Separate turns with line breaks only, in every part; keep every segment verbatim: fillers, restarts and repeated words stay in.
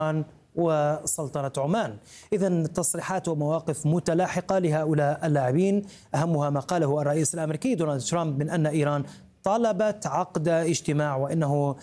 وسلطنة عمان. إذن تصريحات ومواقف متلاحقة لهؤلاء اللاعبين، أهمها ما قاله الرئيس الأمريكي دونالد ترامب من أن إيران طلبت عقد اجتماع وإنه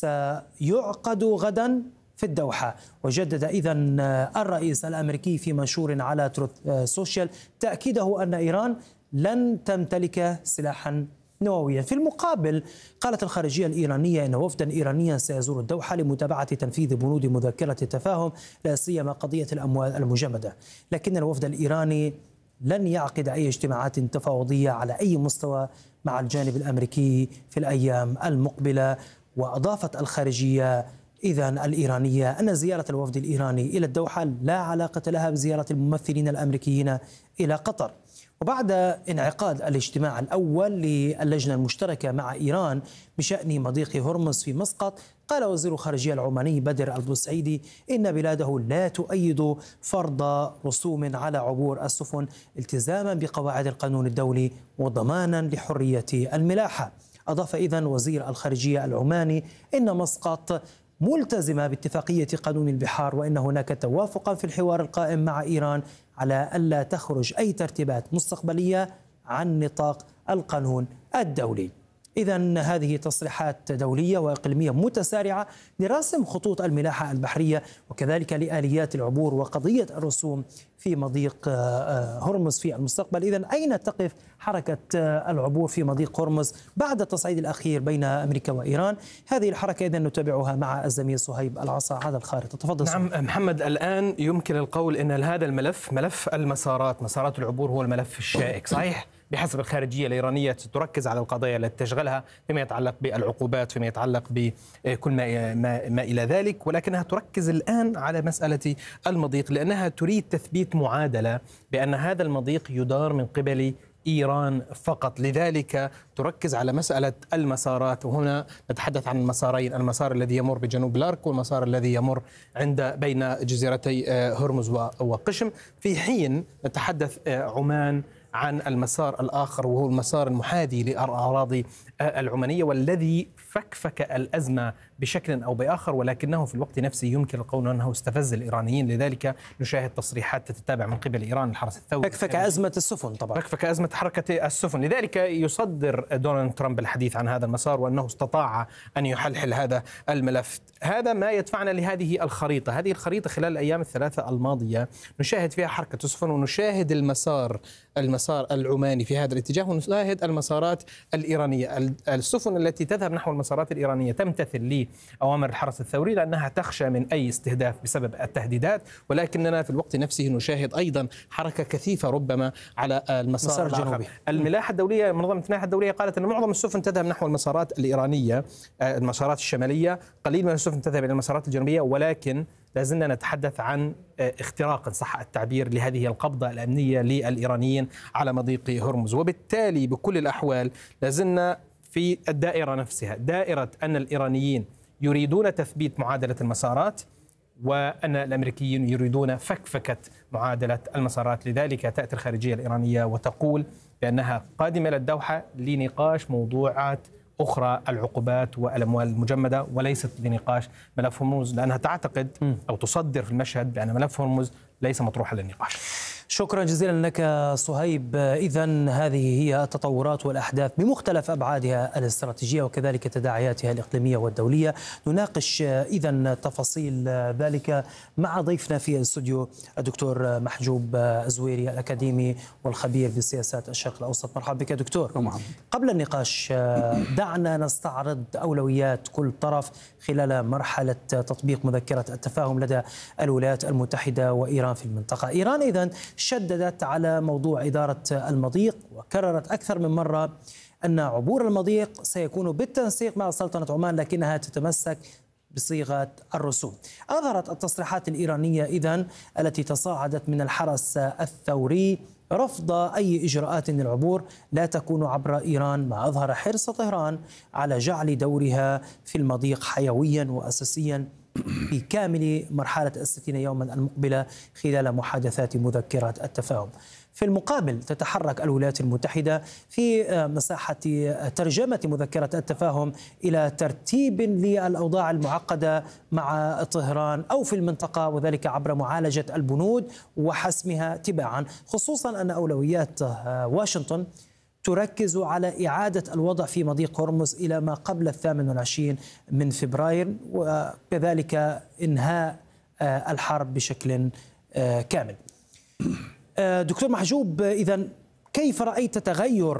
سيعقد غدا في الدوحة. وجدد إذن الرئيس الأمريكي في منشور على تروث سوشيال تأكيده أن إيران لن تمتلك سلاحا نوويا. في المقابل قالت الخارجية الإيرانية أن وفدا إيرانيا سيزور الدوحة لمتابعة تنفيذ بنود مذكرة التفاهم، لا سيما قضية الأموال المجمدة، لكن الوفد الإيراني لن يعقد أي اجتماعات تفاوضية على أي مستوى مع الجانب الأمريكي في الأيام المقبلة. وأضافت الخارجية إذن الإيرانية أن زيارة الوفد الإيراني إلى الدوحة لا علاقة لها بزيارة الممثلين الأمريكيين إلى قطر. وبعد انعقاد الاجتماع الأول للجنة المشتركة مع إيران بشأن مضيق هرمز في مسقط، قال وزير الخارجية العماني بدر البوسعيدي إن بلاده لا تؤيد فرض رسوم على عبور السفن التزاما بقواعد القانون الدولي وضمانا لحرية الملاحة. أضاف إذن وزير الخارجية العماني إن مسقط ملتزمة باتفاقية قانون البحار، وإن هناك توافقا في الحوار القائم مع إيران على ألا تخرج أي ترتيبات مستقبلية عن نطاق القانون الدولي. إذن هذه تصريحات دولية وإقليمية متسارعة لرسم خطوط الملاحة البحرية وكذلك لآليات العبور وقضية الرسوم في مضيق هرمز في المستقبل. إذن أين تقف حركة العبور في مضيق هرمز بعد التصعيد الأخير بين أمريكا وإيران؟ هذه الحركة إذن نتابعها مع الزميل صهيب العصا على الخارطة. تفضل.
نعم صهيب. محمد، الآن يمكن القول أن هذا الملف، ملف المسارات، مسارات العبور، هو الملف الشائك. صحيح بحسب الخارجية الإيرانية تركز على القضايا التي تشغلها فيما يتعلق بالعقوبات، فيما يتعلق بكل ما, ما, ما إلى ذلك، ولكنها تركز الآن على مسألة المضيق لأنها تريد تثبيت معادلة بأن هذا المضيق يدار من قبل إيران فقط. لذلك تركز على مسألة المسارات، وهنا نتحدث عن المسارين، المسار الذي يمر بجنوب الأرك والمسار الذي يمر عند بين جزيرتي هرمز وقشم، في حين نتحدث عمان عن المسار الآخر وهو المسار المحاذي للأراضي العمانية والذي فكفك الأزمة بشكل أو بآخر، ولكنه في الوقت نفسه يمكن القول أنه استفز الإيرانيين. لذلك نشاهد تصريحات تتتابع من قبل إيران الحرس الثوري.
فكفك أزمة السفن طبعا.
فكفك أزمة حركة السفن. لذلك يصدر دونالد ترامب الحديث عن هذا المسار وأنه استطاع أن يحلحل هذا الملف. هذا ما يدفعنا لهذه الخريطة. هذه الخريطة خلال الأيام الثلاثة الماضية نشاهد فيها حركة السفن، ونشاهد المسار المسار العماني في هذا الاتجاه، ونشاهد المسارات الإيرانية. السفن التي تذهب نحو المسارات الإيرانية تمتثل لأوامر الحرس الثوري لأنها تخشى من أي استهداف بسبب التهديدات، ولكننا في الوقت نفسه نشاهد أيضا حركة كثيفة ربما على المسار الجنوبي. الملاحة الدولية، منظمة الملاحة الدولية قالت أن معظم السفن تذهب نحو المسارات الإيرانية، المسارات الشمالية، قليل من السفن تذهب إلى المسارات الجنوبية، ولكن لازلنا نتحدث عن اختراق صح التعبير لهذه القبضة الأمنية للإيرانيين على مضيق هرمز. وبالتالي بكل الأحوال لازلنا في الدائرة نفسها، دائرة أن الإيرانيين يريدون تثبيت معادلة المسارات وأن الأمريكيين يريدون فكفكة معادلة المسارات. لذلك تأتي الخارجية الإيرانية وتقول بأنها قادمة إلى الدوحة لنقاش موضوعات أخرى، العقوبات والأموال المجمدة، وليست لنقاش ملف هرمز، لأنها تعتقد أو تصدر في المشهد بأن ملف هرمز ليس مطروحا للنقاش.
شكرا جزيلا لك صهيب. إذن هذه هي التطورات والأحداث بمختلف أبعادها الاستراتيجية وكذلك تداعياتها الإقليمية والدولية. نناقش إذن تفاصيل ذلك مع ضيفنا في الاستوديو الدكتور محجوب الزويري الأكاديمي والخبير بسياسات الشرق الأوسط. مرحبا بك دكتور.
مرحبا.
قبل النقاش دعنا نستعرض أولويات كل طرف خلال مرحلة تطبيق مذكرة التفاهم لدى الولايات المتحدة وإيران في المنطقة. إيران إذن شددت على موضوع إدارة المضيق وكررت أكثر من مرة أن عبور المضيق سيكون بالتنسيق مع سلطنة عمان، لكنها تتمسك بصيغة الرسوم. أظهرت التصريحات الإيرانية إذن التي تصاعدت من الحرس الثوري رفض أي إجراءات للعبور لا تكون عبر إيران، ما أظهر حرص طهران على جعل دورها في المضيق حيويا وأساسيا في كامل مرحلة الستين يوما المقبلة خلال محادثات مذكرة التفاهم. في المقابل تتحرك الولايات المتحدة في مساحة ترجمة مذكرة التفاهم إلى ترتيب للأوضاع المعقدة مع طهران أو في المنطقة، وذلك عبر معالجة البنود وحسمها تباعا، خصوصا أن أولويات واشنطن تركز على إعادة الوضع في مضيق هرمز إلى ما قبل الثامن والعشرين من فبراير، وكذلك إنهاء الحرب بشكل كامل. دكتور محجوب، إذن كيف رأيت تغير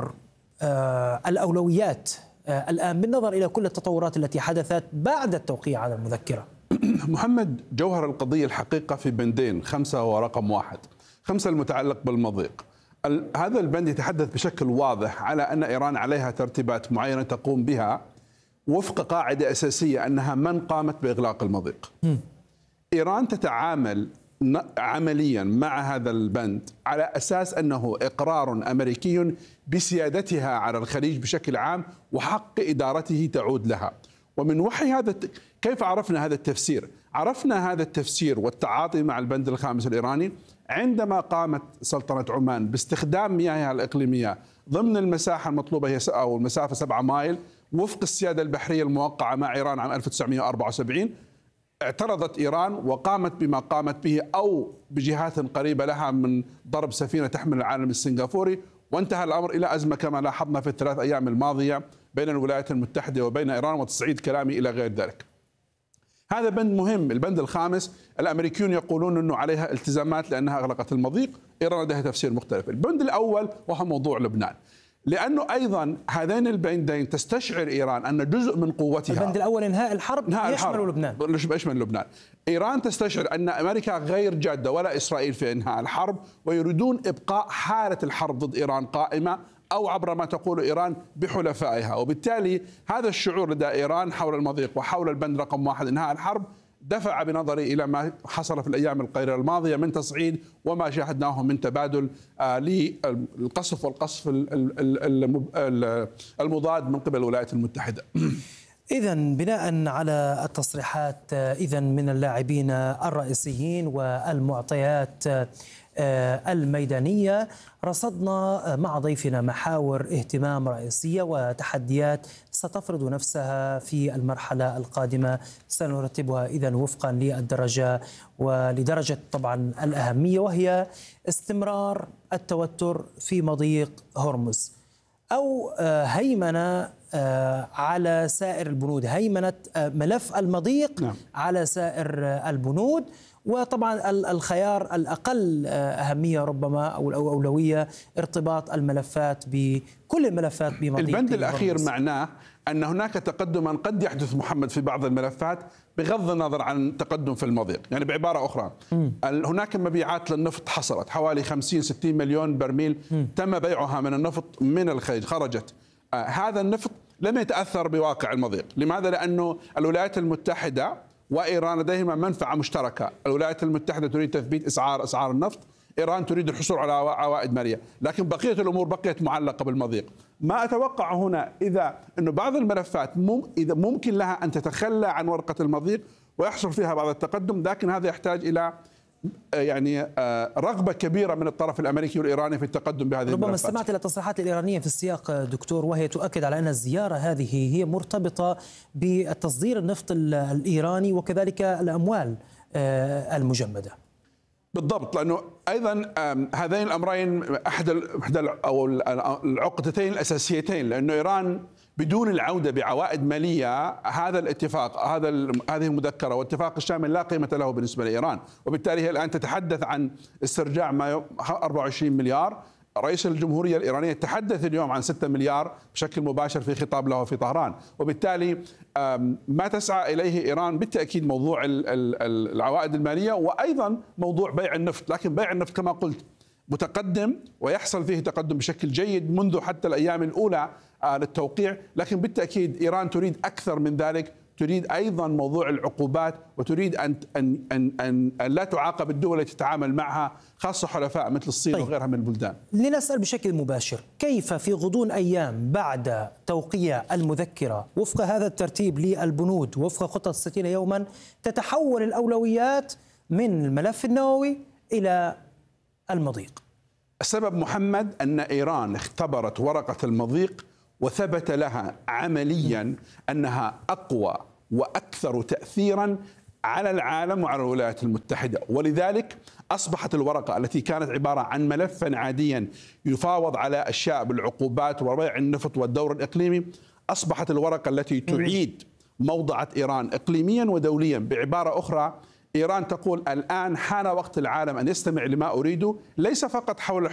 الأولويات الآن بالنظر إلى كل التطورات التي حدثت بعد التوقيع على المذكرة؟
محمد، جوهر القضية الحقيقة في بندين، خمسة ورقم واحد. خمسة المتعلق بالمضيق. هذا البند يتحدث بشكل واضح على أن إيران عليها ترتيبات معينة تقوم بها وفق قاعدة أساسية أنها من قامت بإغلاق المضيق. م. إيران تتعامل عمليا مع هذا البند على أساس أنه إقرار أمريكي بسيادتها على الخليج بشكل عام وحق إدارته تعود لها. ومن وحي هذا كيف عرفنا هذا التفسير؟ عرفنا هذا التفسير والتعاطي مع البند الخامس الإيراني عندما قامت سلطنة عمان باستخدام مياهها الإقليمية ضمن المساحة المطلوبة هي أو المسافة سبعة مايل وفق السيادة البحرية الموقعة مع إيران عام ألف وتسعمئة وأربعة وسبعين. اعترضت إيران وقامت بما قامت به أو بجهات قريبة لها من ضرب سفينة تحمل العالم السنغافوري، وانتهى الأمر إلى أزمة كما لاحظنا في الثلاث أيام الماضية بين الولايات المتحدة وبين إيران، وتصعيد كلامي إلى غير ذلك. هذا بند مهم. البند الخامس الأمريكيون يقولون أنه عليها التزامات لأنها أغلقت المضيق، إيران لديها تفسير مختلف. البند الأول وهو موضوع لبنان، لأنه أيضا هذين البندين تستشعر إيران أن جزء من قوتها.
البند الأول إنهاء الحرب
إنهاء
يشمل
الحرب.
لبنان
يشمل لبنان. إيران تستشعر أن أمريكا غير جادة ولا إسرائيل في إنهاء الحرب، ويريدون إبقاء حالة الحرب ضد إيران قائمة أو عبر ما تقول إيران بحلفائها. وبالتالي هذا الشعور لدى إيران حول المضيق وحول البند رقم واحد إنهاء الحرب دفع بنظري إلى ما حصل في الأيام القليلة الماضية من تصعيد وما شاهدناه من تبادل للقصف والقصف المضاد من قبل الولايات المتحدة.
إذن بناء على التصريحات إذن من اللاعبين الرئيسيين والمعطيات الميدانية، رصدنا مع ضيفنا محاور اهتمام رئيسية وتحديات ستفرض نفسها في المرحلة القادمة، سنرتبها إذن وفقا للدرجة ولدرجة طبعا الأهمية، وهي استمرار التوتر في مضيق هرمز أو هيمنة على سائر البنود، هيمنة ملف المضيق نعم. على سائر البنود، وطبعا الخيار الأقل أهمية ربما أو الأولوية ارتباط الملفات بكل الملفات بمضيق.
البند الأخير معناه أن هناك تقدما قد يحدث محمد في بعض الملفات بغض النظر عن تقدم في المضيق. يعني بعبارة أخرى م. هناك مبيعات للنفط حصلت حوالي خمسين ستين مليون برميل م. تم بيعها من النفط من الخليج خرجت. آه هذا النفط لم يتأثر بواقع المضيق. لماذا؟ لأنه الولايات المتحدة وإيران لديهما منفعة مشتركة. الولايات المتحدة تريد تثبيت أسعار أسعار النفط، إيران تريد الحصول على عوائد مالية، لكن بقية الأمور بقيت معلقة بالمضيق. ما أتوقع هنا إذا أنه بعض الملفات مم إذا ممكن لها أن تتخلى عن ورقة المضيق ويحصل فيها بعض التقدم، لكن هذا يحتاج إلى يعني رغبة كبيرة من الطرف الأمريكي والإيراني في التقدم بهذه الملفات.
ربما استمعت إلى التصريحات الإيرانية في السياق دكتور، وهي تؤكد على أن الزيارة هذه هي مرتبطة بالتصدير النفط الإيراني وكذلك الأموال المجمدة.
بالضبط، لأنه أيضا هذين الأمرين أحد أحد أو العقدتين الأساسيتين، لأنه إيران بدون العودة بعوائد مالية هذا الاتفاق هذا هذه المذكرة والاتفاق الشامل لا قيمة له بالنسبة لإيران، وبالتالي هي الآن تتحدث عن استرجاع ما أربعة وعشرين مليار. رئيس الجمهورية الإيرانية تحدث اليوم عن ستة مليار بشكل مباشر في خطاب له في طهران، وبالتالي ما تسعى إليه إيران بالتأكيد موضوع العوائد المالية وأيضا موضوع بيع النفط، لكن بيع النفط كما قلت متقدم ويحصل فيه تقدم بشكل جيد منذ حتى الأيام الأولى للتوقيع، لكن بالتأكيد إيران تريد أكثر من ذلك، تريد أيضا موضوع العقوبات، وتريد أن أن أن أن لا تعاقب الدول التي تتعامل معها، خاصة حلفاء مثل الصين
طيب.
وغيرها من البلدان.
لنسأل بشكل مباشر، كيف في غضون أيام بعد توقيع المذكرة وفق هذا الترتيب للبنود وفق خطة ستين يوما تتحول الأولويات من الملف النووي إلى المضيق؟
السبب محمد أن إيران اختبرت ورقة المضيق وثبت لها عمليا أنها أقوى وأكثر تأثيرا على العالم وعلى الولايات المتحدة، ولذلك أصبحت الورقة التي كانت عبارة عن ملفا عاديا يفاوض على أشياء بالعقوبات وبيع النفط والدور الإقليمي، أصبحت الورقة التي تعيد موضعة إيران إقليميا ودوليا. بعبارة أخرى، إيران تقول الآن حان وقت العالم أن يستمع لما أريده، ليس فقط حول